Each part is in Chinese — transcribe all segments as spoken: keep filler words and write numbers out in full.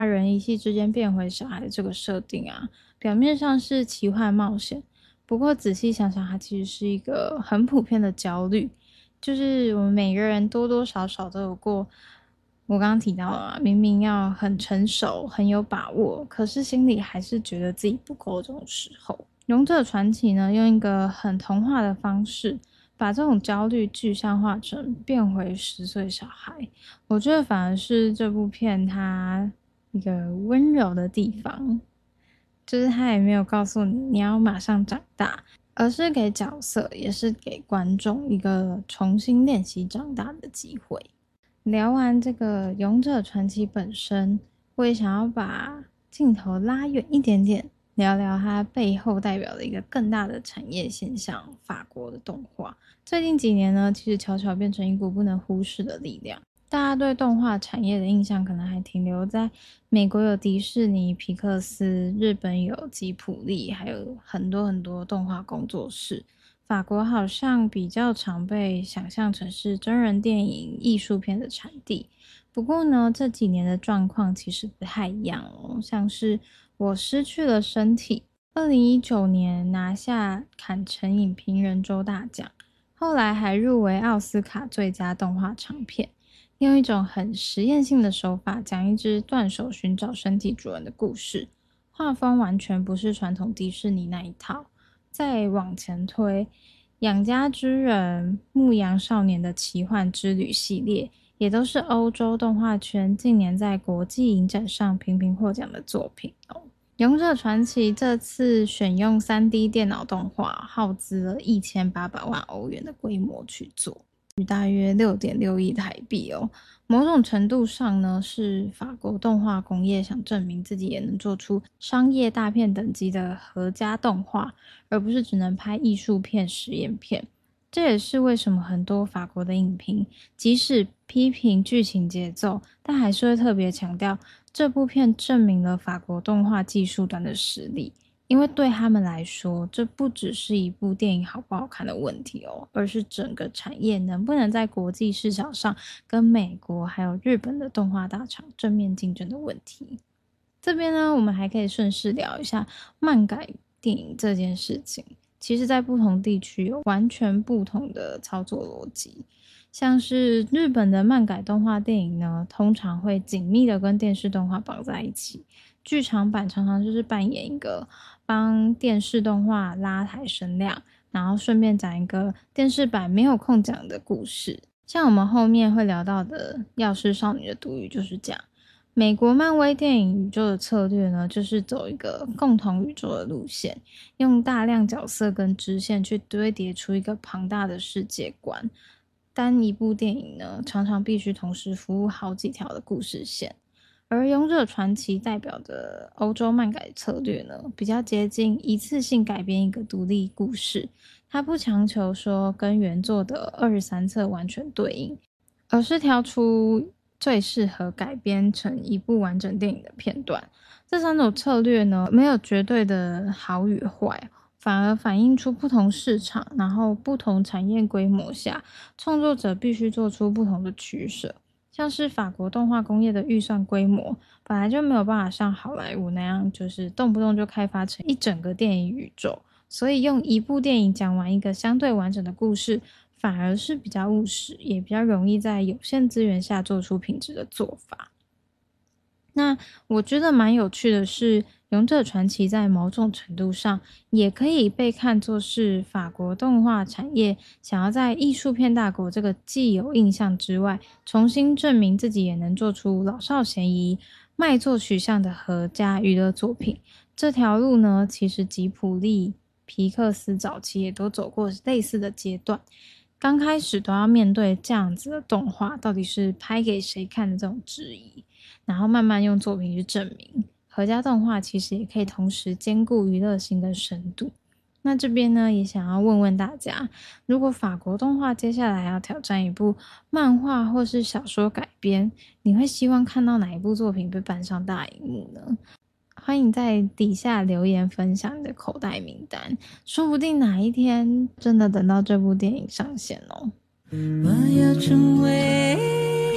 人一夕之间变回小孩的这个设定啊，表面上是奇幻冒险，不过仔细想想，它其实是一个很普遍的焦虑，就是我们每个人多多少少都有过。我刚刚提到了嘛，明明要很成熟、很有把握，可是心里还是觉得自己不够这种时候。勇者传奇呢，用一个很童话的方式，把这种焦虑具象化成变回十岁小孩。我觉得反而是这部片它一个温柔的地方，就是它也没有告诉你你要马上长大，而是给角色也是给观众一个重新练习长大的机会。聊完这个勇者传奇本身，我也想要把镜头拉远一点点，聊聊它背后代表的一个更大的产业现象——法国的动画。最近几年呢，其实悄悄变成一股不能忽视的力量。大家对动画产业的印象可能还停留在美国有迪士尼、皮克斯，日本有吉卜力，还有很多很多动画工作室。法国好像比较常被想象成是真人电影、艺术片的产地。不过呢，这几年的状况其实不太一样哦。像是我失去了身体，二零一九年拿下坎城影评人周大奖，后来还入围奥斯卡最佳动画长片，用一种很实验性的手法讲一只断手寻找身体主人的故事，画风完全不是传统迪士尼那一套。再往前推，养家之人、牧羊少年的奇幻之旅系列，也都是欧洲动画圈近年在国际影展上频频获奖的作品哦。勇者传奇这次选用 三 D 电脑动画，耗资了一千八百万欧元的规模去做，大约 六点六亿台币哦。某种程度上呢，是法国动画工业想证明自己也能做出商业大片等级的合家动画，而不是只能拍艺术片、实验片。这也是为什么很多法国的影评，即使批评剧情节奏，但还是会特别强调这部片证明了法国动画技术端的实力。因为对他们来说，这不只是一部电影好不好看的问题哦，而是整个产业能不能在国际市场上跟美国还有日本的动画大厂正面竞争的问题。这边呢，我们还可以顺势聊一下漫改电影这件事情。其实在不同地区有完全不同的操作逻辑。像是日本的漫改动画电影呢，通常会紧密的跟电视动画绑在一起。剧场版常常就是扮演一个帮电视动画拉抬声量，然后顺便讲一个电视版没有空讲的故事。像我们后面会聊到的《药师少女的毒语》就是这样。美国漫威电影宇宙的策略呢，就是走一个共同宇宙的路线，用大量角色跟支线去堆叠出一个庞大的世界观。单一部电影呢，常常必须同时服务好几条的故事线。而勇者传奇代表的欧洲漫改策略呢，比较接近一次性改编一个独立故事，它不强求说跟原作的二十三册完全对应，而是挑出最适合改编成一部完整电影的片段。这三种策略呢，没有绝对的好与坏，反而反映出不同市场，然后不同产业规模下，创作者必须做出不同的取舍。像是法国动画工业的预算规模本来就没有办法像好莱坞那样，就是动不动就开发成一整个电影宇宙，所以用一部电影讲完一个相对完整的故事，反而是比较务实，也比较容易在有限资源下做出品质的做法。那我觉得蛮有趣的是，勇者传奇在某种程度上也可以被看作是法国动画产业想要在艺术片大国这个既有印象之外，重新证明自己也能做出老少咸宜、卖座取向的合家娱乐作品。这条路呢，其实吉卜力、皮克斯早期也都走过类似的阶段。刚开始都要面对这样子的动画到底是拍给谁看的这种质疑，然后慢慢用作品去证明合家动画其实也可以同时兼顾娱乐性跟深度。那这边呢，也想要问问大家，如果法国动画接下来要挑战一部漫画或是小说改编，你会希望看到哪一部作品被搬上大荧幕呢？欢迎在底下留言分享你的口袋名单，说不定哪一天真的等到这部电影上线哦。 我要成为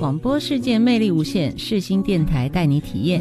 广播世界魅力无限，世新电台带你体验。